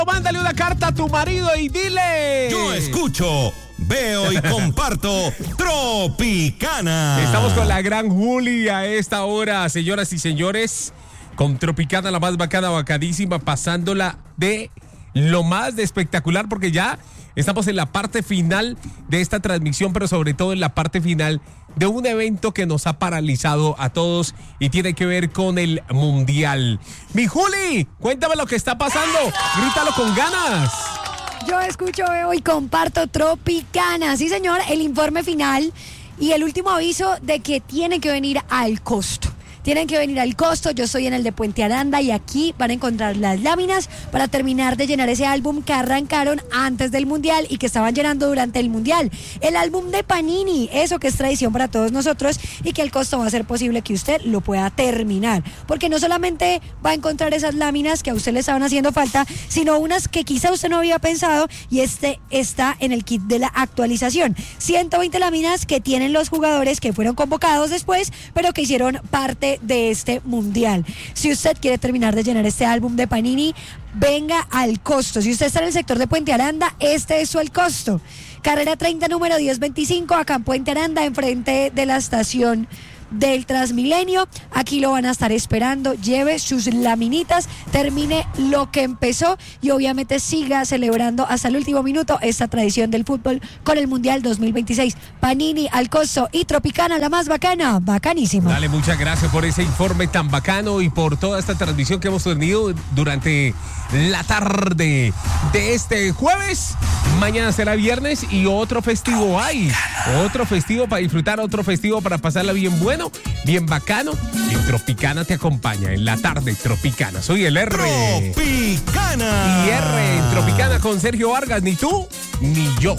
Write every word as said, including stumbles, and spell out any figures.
Mándale una carta a tu marido y dile: yo escucho, veo y comparto Tropicana. Estamos con la gran Juli a esta hora, señoras y señores, con Tropicana, la más bacana, bacadísima, pasándola de lo más de espectacular, porque ya estamos en la parte final de esta transmisión, pero sobre todo en la parte final de un evento que nos ha paralizado a todos y tiene que ver con el Mundial. Mi Juli, cuéntame lo que está pasando, grítalo con ganas. Yo escucho, veo y comparto Tropicana. Sí, señor, el informe final y el último aviso de que tiene que venir al costo. Tienen que venir al costo. Yo estoy en el de Puente Aranda y aquí van a encontrar las láminas para terminar de llenar ese álbum que arrancaron antes del Mundial y que estaban llenando durante el Mundial. El álbum de Panini, eso que es tradición para todos nosotros y que el costo va a ser posible que usted lo pueda terminar. Porque no solamente va a encontrar esas láminas que a usted le estaban haciendo falta, sino unas que quizá usted no había pensado, y este está en el kit de la actualización. ciento veinte láminas que tienen los jugadores que fueron convocados después, pero que hicieron parte de este Mundial. Si usted quiere terminar de llenar este álbum de Panini, venga al costo. Si usted está en el sector de Puente Aranda, este es su el costo. Carrera treinta, número diez veinticinco, acá en Puente Aranda, enfrente de la estación del Transmilenio. Aquí lo van a estar esperando. Lleve sus laminitas, termine lo que empezó y obviamente siga celebrando hasta el último minuto esta tradición del fútbol con el Mundial dos mil veintiséis. Panini al costo y Tropicana, la más bacana, bacanísima. Dale, muchas gracias por ese informe tan bacano y por toda esta transmisión que hemos tenido durante la tarde de este jueves. Mañana será viernes y otro festivo hay. Otro festivo para disfrutar, otro festivo para pasarla bien bueno, bien bacano. Y Tropicana te acompaña en la tarde. Tropicana, soy el R. Tropicana. Y R en Tropicana con Sergio Vargas, ni tú ni yo.